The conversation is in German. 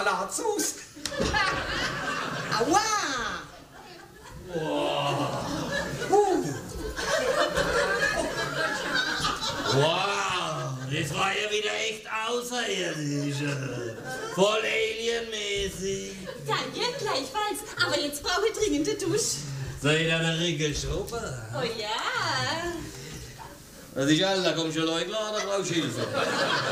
Salatsus. Aua! Wow, das war ja wieder echt außerirdisch. Voll alienmäßig. Danke, gleichfalls. Aber jetzt brauche ich dringend eine Dusche. Soll ich da eine Rigel schrubben? Oh ja. Das ist alles, da kommst du Leute, da brauchst du Hilfe.